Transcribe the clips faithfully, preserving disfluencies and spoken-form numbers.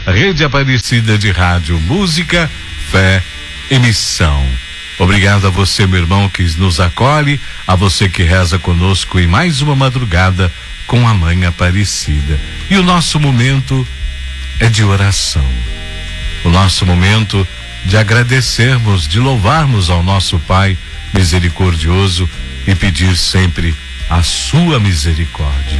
Rede Aparecida de Rádio, Música, Fé e Missão. Obrigado a você, meu irmão, que nos acolhe, a você que reza conosco em mais uma madrugada com a Mãe Aparecida. E o nosso momento é de oração. O nosso momento de agradecermos, de louvarmos ao nosso Pai misericordioso e pedir sempre a sua misericórdia.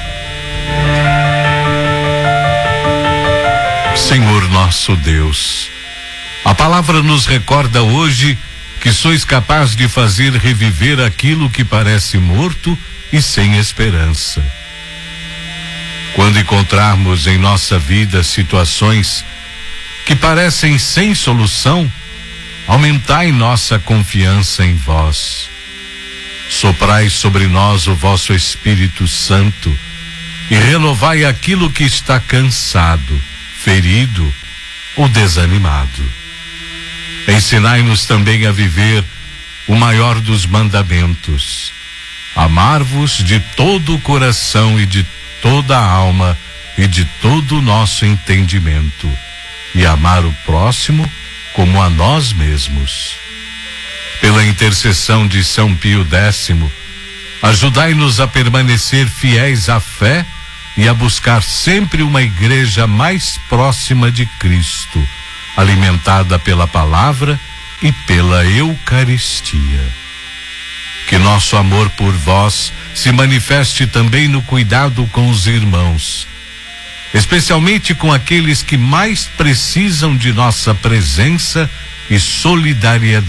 Senhor nosso Deus, a palavra nos recorda hoje que sois capaz de fazer reviver aquilo que parece morto e sem esperança. Quando encontrarmos em nossa vida situações que parecem sem solução, aumentai nossa confiança em vós. Soprai sobre nós o vosso Espírito Santo e renovai aquilo que está cansado, ferido ou desanimado. Ensinai-nos também a viver o maior dos mandamentos: amar-vos de todo o coração e de toda a alma e de todo o nosso entendimento, e amar o próximo como a nós mesmos. Pela intercessão de São Pio Décimo, ajudai-nos a permanecer fiéis à fé e a buscar sempre uma igreja mais próxima de Cristo, alimentada pela palavra e pela Eucaristia. Que nosso amor por vós se manifeste também no cuidado com os irmãos, especialmente com aqueles que mais precisam de nossa presença e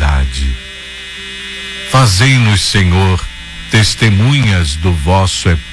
solidariedade. Fazei-nos, Senhor, testemunhas do vosso